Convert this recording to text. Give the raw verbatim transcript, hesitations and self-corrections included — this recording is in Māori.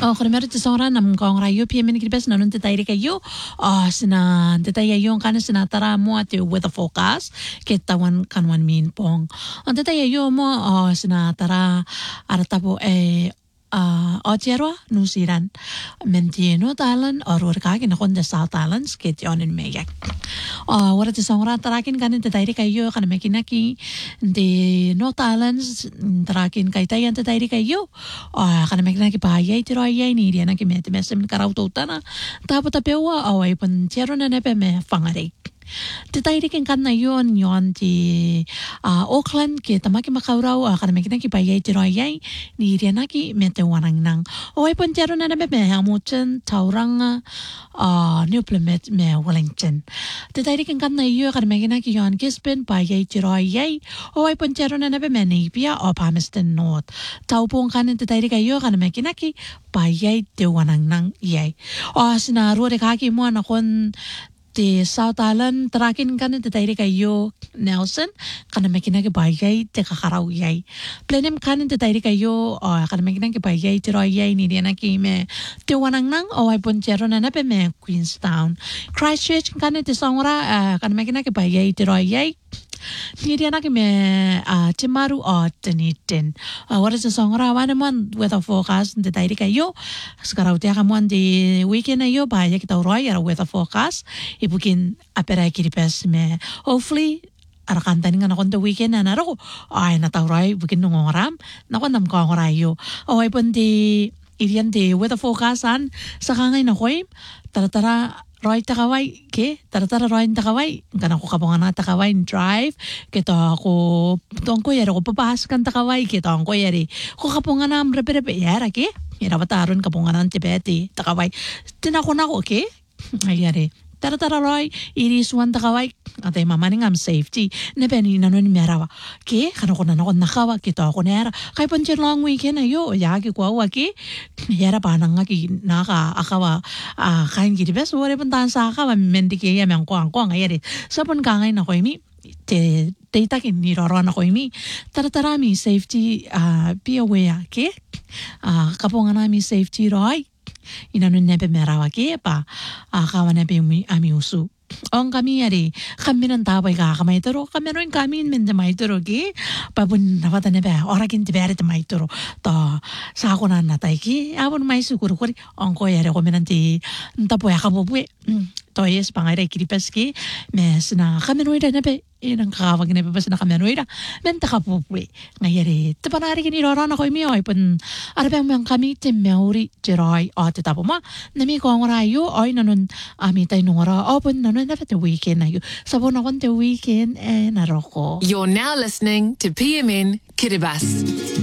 Oh, khremer te sora nam kong rayo P M ni kibes nanun te tairi kayo. Oh, sina te tayo yung kana sina tara mo at weather forecast ketawan kanwan min pong. Ang te tayo mo oh sina tara arata po eh uh, Aotearoa, New Zealand. Menti North Island or urkagin akon the South Islands ket yon in meyak. Uh, wara te songra tarakin kanin te tairi kayo kana mekinaki the North Islands tarakin kay tayan te tairi kayo. Uh, kana mekinaki pahayay tiro ayay ni dia naki mete mesem karauto tana. Tapo tapewa away pun tiaro na nepe me fangarik. Te tairi ken kan na yon yon ti uh, Auckland ke tamaki makauraw uh, kana mekina ki payay tiro ayay ni rianaki mete wanang nang oi pon tero na be me Hamilton taurang uh, New Plymouth me Wellington te tairi ken kan na yo kana mekina ki yon Gisborne payay tiro ayay oi pon tero na be me Napier o Palmerston North taupong kanin te tairi kayo kana mekina ki payay te wanang nang yay o sinaro de kaki mo na kon te South Island terakin kan te tairi kayo Nelson kana mekina ke bayay te kakarau yay plenem kan te tairi kayo uh, kana mekina ke bayay te royay ni dia naki me te wanang nang o ay pon chero na nape me Queenstown Christchurch kan te songra uh, kana mekina ke bayay te royay ni dia naki me uh, Timaru o Dunedin uh, what is the songra wana man weather forecast te tairi kayo sekarang te kamuan di weekend ayo bayay kita royal weather forecast ibukin apera kiripes me hopefully arakan tani nga nakon the weekend na naro ay natauray bukin nungongram nakon nam kongorayo o ay pon di irian di weather forecastan sa kangay na koy tara-tara roy takaway ke tara-tara roy takaway kana ko kabongan na takaway drive keto ako tongko yari ko papahas kan takaway keto ko yari ko kabongan na repe-repe yara ke ira bataron kabongan na tibeti takaway tinako na ko ke ayari tara-tara roy iris wan takaway atay mamaning am safety nepeni nanon merawa ke kana ko na nakon nakawa kito ako nera kay pancher long weekend ayo yagi ko awa ke yara panang ki naka akawa ah kain gidi bes wore puntan sa akawa mendi ke ya men ko ang ko ngayari sapon kangay na ko imi te data kin ni roro na ko imi tara-tara mi safety uh, be aware ke ah kapongan mi safety roy inanon nebe merawa ke pa akawa nebe ami usu ong kami yari kami ng taway ka kamay turo kami rin kami min de may turo ki pabun napata nebe orakin tibere de may turo to sa ako na natay ki abon may sukuro kuri ong ko yari ko minanti tapo ya kabubuwi to yes pangaray kiripes ki mes na kami rin nebe inang kakawag nebe pas na kami rin menta kabubuwi ngayari tapanari kini roron ako imi oy pun arabang mayang kami timeuri jiroy o titapo ma nami ko ang rayo oy nanon amitay nungara o pun nanon na the weekend na yun sabon ako the weekend eh naroko. You're now listening to P M N Kiribati.